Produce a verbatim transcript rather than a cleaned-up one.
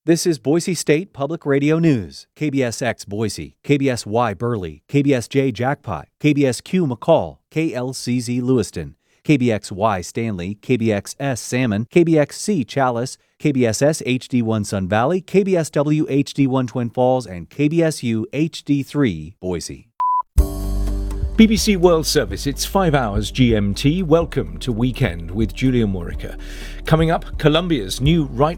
This is Boise State Public Radio News. K B S X Boise, K B S Y Burley, K B S J Jackpot, K B S Q McCall, K L C Z Lewiston, K B X Y Stanley, K B X S Salmon, K B X C Chalice, K B S S H D one Sun Valley, K B S W H D one Twin Falls, and K B S U H D three Boise. B B C World Service, it's five hours G M T. Welcome to Weekend with Julian Murica. Coming up, Colombia's new right